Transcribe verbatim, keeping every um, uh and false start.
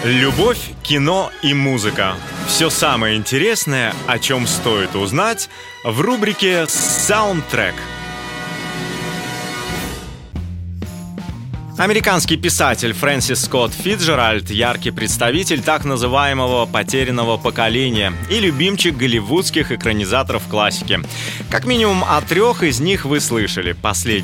Любовь, кино и музыка. Все самое интересное, о чем стоит узнать, в рубрике «Саундтрек». Американский писатель Фрэнсис Скотт Фицджеральд – яркий представитель так называемого «потерянного поколения» и любимчик голливудских экранизаторов классики. Как минимум о трех из них вы слышали: «Последний